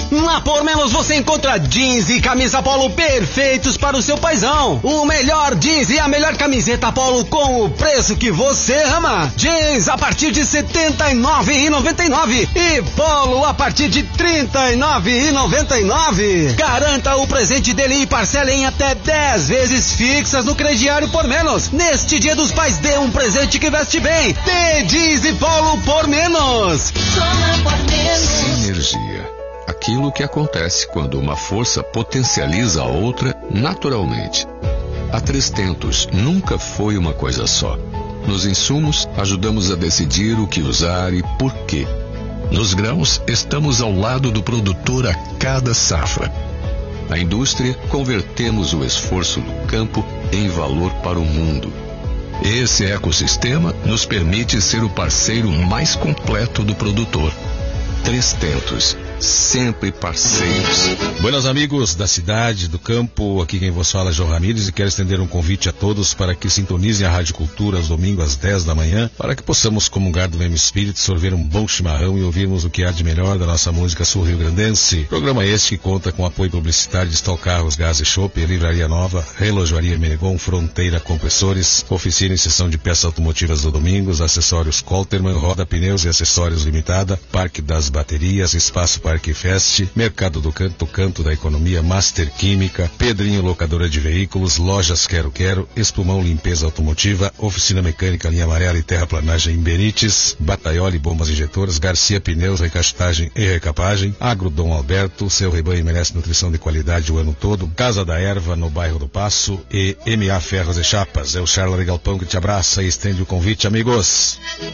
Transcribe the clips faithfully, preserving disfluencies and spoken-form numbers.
Na Por Menos você encontra jeans e camisa polo perfeitos para o seu paizão. O melhor jeans e a melhor camiseta polo com o preço que você ama. Jeans a partir de setenta e nove reais e noventa e nove centavos e polo a partir de trinta e nove reais e noventa e nove centavos. Garanta o presente dele e parcela em até dez vezes fixas no crediário Por Menos. Neste Dia dos Pais, dê um presente que veste bem. Dê jeans e polo Por Menos. Sinergia. Aquilo que acontece quando uma força potencializa a outra naturalmente. A Três Tentos nunca foi uma coisa só. Nos insumos, ajudamos a decidir o que usar e por quê. Nos grãos, estamos ao lado do produtor a cada safra. Na indústria, convertemos o esforço do campo em valor para o mundo. Esse ecossistema nos permite ser o parceiro mais completo do produtor. Três Tentos, sempre parceiros. Buenos amigos da cidade, do campo, aqui quem vos fala é João Ramírez e quero estender um convite a todos para que sintonizem a Rádio Cultura aos domingos às dez da manhã, para que possamos comungar do mesmo espírito, sorver um bom chimarrão e ouvirmos o que há de melhor da nossa música sul-rio-grandense. Programa este que conta com apoio publicitário de Stock Carros, Gás e Chopp, Livraria Nova, Relojoaria Menegon, Fronteira Compressores, Oficina e Seção de Peças Automotivas do Domingos, Acessórios Colterman, Roda Pneus e Acessórios Limitada, Parque das Baterias, Espaço Parque Fest, Mercado do Canto, Canto da Economia, Master Química, Pedrinho Locadora de Veículos, Lojas Quero Quero, Espumão Limpeza Automotiva, Oficina Mecânica Linha Amarela e Terraplanagem em Benites, Bataioli Bombas Injetoras, Garcia Pneus, Recastagem e Recapagem, Agro Dom Alberto, seu rebanho merece nutrição de qualidade o ano todo, Casa da Erva no bairro do Passo e M A Ferros e Chapas. É o Charles Galpão que te abraça e estende o convite, amigos.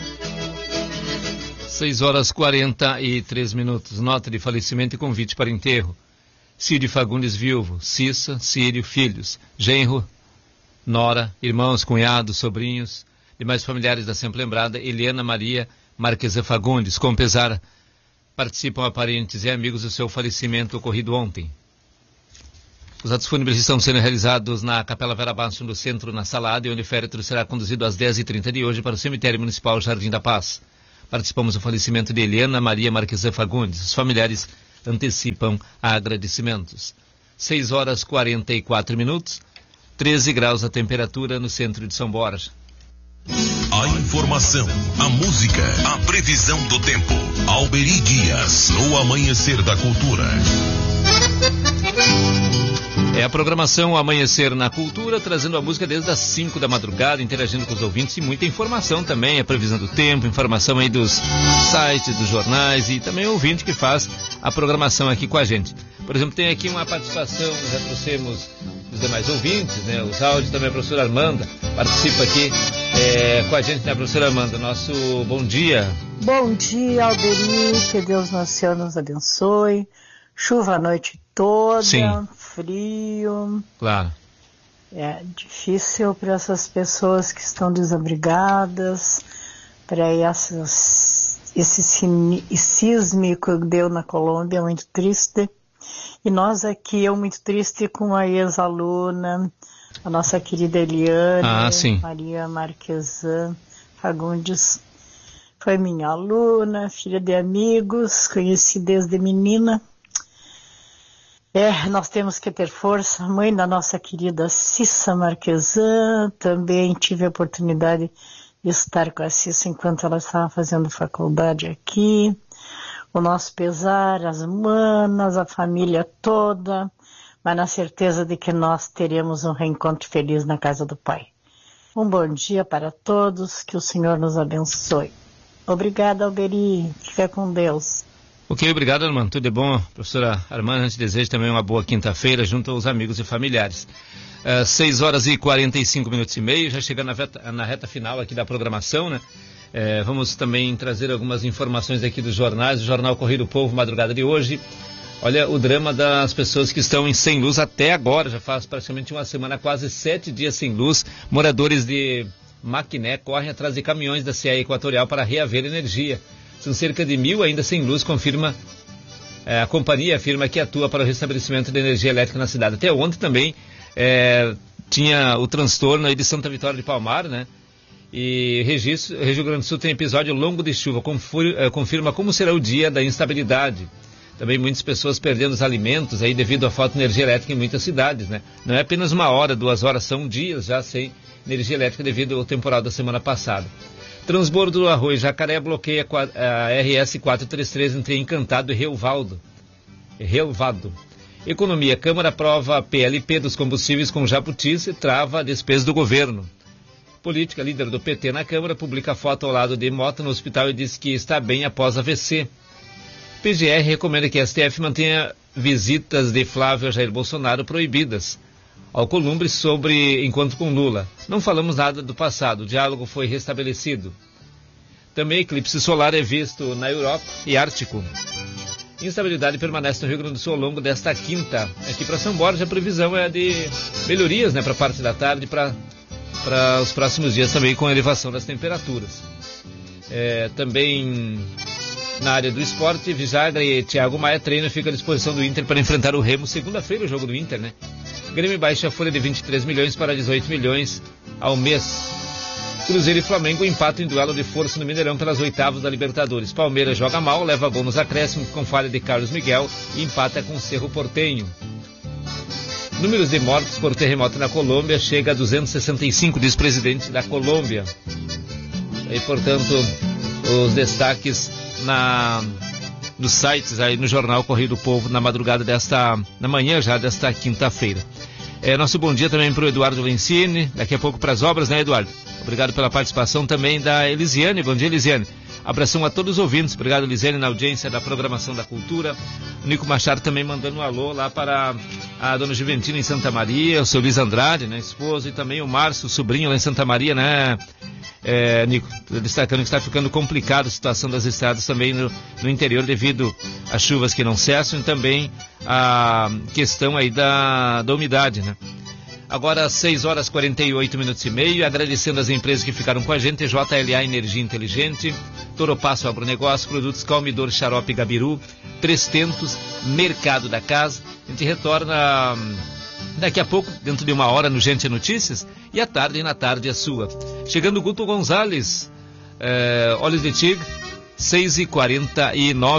seis horas quarenta e três minutos. Nota de falecimento e convite para enterro. Círio Fagundes viúvo, Cissa, Círio, filhos, genro, nora, irmãos, cunhados, sobrinhos, demais familiares da sempre lembrada, Eliana Maria Marquesa Fagundes. Com pesar, participam parentes e amigos do seu falecimento ocorrido ontem. Os atos fúnebres estão sendo realizados na Capela Vera Basso, no centro, na Salada, e onde o féretro será conduzido às dez e trinta de hoje para o cemitério municipal Jardim da Paz. Participamos do falecimento de Eliana Maria Marquesa Fagundes. Os familiares antecipam agradecimentos. seis horas e quarenta e quatro minutos, treze graus a temperatura no centro de São Borja. A informação, a música, a previsão do tempo. Alberi Dias, no Amanhecer da Cultura. É a programação Amanhecer na Cultura, trazendo a música desde as cinco da madrugada, interagindo com os ouvintes e muita informação também, a previsão do tempo, informação aí dos sites, dos jornais e também o ouvinte que faz a programação aqui com a gente. Por exemplo, tem aqui uma participação, já trouxemos os demais ouvintes, né? Os áudios também, a professora Armanda participa aqui é, com a gente, né, professora Armanda? Nosso bom dia. Bom dia, Alberi, que Deus no céu nos abençoe. Chuva a noite toda, sim. Frio. Claro. É difícil para essas pessoas que estão desabrigadas, para essas, esse sísmico que deu na Colômbia, muito triste. E nós aqui, eu muito triste com a ex-aluna, a nossa querida Eliane, ah, sim. Maria Marquesa Fagundes. Foi minha aluna, filha de amigos, conheci desde menina. É, nós temos que ter força. Mãe da nossa querida Cissa Marquesan, também tive a oportunidade de estar com a Cissa enquanto ela estava fazendo faculdade aqui. O nosso pesar, as manas, a família toda, mas na certeza de que nós teremos um reencontro feliz na casa do Pai. Um bom dia para todos, que o Senhor nos abençoe. Obrigada, Alberi. Fica com Deus. Ok, obrigado, Armando. Tudo é bom, professora Armando. A gente deseja também uma boa quinta-feira junto aos amigos e familiares. Uh, seis horas e quarenta e cinco minutos e meio, já chegando na reta, na reta final aqui da programação, né? Uh, vamos também trazer algumas informações aqui dos jornais, o Jornal Correio do Povo, madrugada de hoje. Olha o drama das pessoas que estão em sem luz até agora, já faz praticamente uma semana, quase sete dias sem luz. Moradores de Maquiné correm atrás de caminhões da C E Equatorial para reaver energia. São cerca de mil ainda sem luz, confirma, é, a companhia afirma que atua para o restabelecimento da energia elétrica na cidade. Até ontem também é, tinha o transtorno aí de Santa Vitória de Palmar, né? E registro, Rio Grande do Sul tem episódio longo de chuva, confirma como será o dia da instabilidade. Também muitas pessoas perdendo os alimentos aí devido à falta de energia elétrica em muitas cidades, né? Não é apenas uma hora, duas horas, são dias já sem energia elétrica devido ao temporal da semana passada. Transbordo do Arroio Jacaré bloqueia a R S quatrocentos e trinta e três entre Encantado e Relvado. Relvado. Economia. Câmara aprova a P L P dos combustíveis com jabutis e trava a despesa do governo. Política. Líder do P T na Câmara publica foto ao lado de Mota no hospital e diz que está bem após A V C. P G R recomenda que a S T F mantenha visitas de Flávio a Jair Bolsonaro proibidas. Alcolumbre sobre encontro com Lula. Não falamos nada do passado, o diálogo foi restabelecido. Também eclipse solar é visto na Europa e Ártico. Instabilidade permanece no Rio Grande do Sul ao longo desta quinta. Aqui para São Borja a previsão é de melhorias, né, para a parte da tarde, para para os próximos dias também com a elevação das temperaturas. É, também na área do esporte, Vijagra e Thiago Maia treinam e ficam à disposição do Inter para enfrentar o Remo. Segunda-feira o jogo do Inter, né? Grêmio baixa a folha de vinte e três milhões para dezoito milhões ao mês. Cruzeiro e Flamengo empatam em duelo de força no Mineirão pelas oitavas da Libertadores. Palmeiras joga mal, leva gol nos acréscimos com falha de Carlos Miguel e empata com Cerro Porteño. Números de mortos por terremoto na Colômbia chega a duzentos e sessenta e cinco, diz presidente da Colômbia. E, portanto, os destaques na, nos sites aí no jornal Correio do Povo na madrugada desta, na manhã já desta quinta-feira. É, nosso bom dia também para o Eduardo Lencini, daqui a pouco para as obras, né, Eduardo? Obrigado pela participação também da Elisiane. Bom dia, Elisiane. Abração a todos os ouvintes. Obrigado, Elisiane, na audiência da programação da cultura. O Nico Machado também mandando um alô lá para a dona Juventina em Santa Maria, o seu Luiz Andrade, né, esposo, e também o Márcio, o sobrinho lá em Santa Maria, né, é, Nico, destacando que está ficando complicada a situação das estradas também no, no interior devido às chuvas que não cessam e também a questão aí da, da umidade, né. Agora, seis horas e quarenta e oito minutos e meio, agradecendo as empresas que ficaram com a gente, J L A Energia Inteligente, Toropasso Agronegócio, Produtos Calmidor, Xarope Gabiru, Três Tentos, Mercado da Casa. A gente retorna daqui a pouco, dentro de uma hora, no Gente Notícias, e à tarde, e na tarde, a sua. Chegando o Guto Gonzalez, é, Olhos de Tigre, seis e quarenta e nove.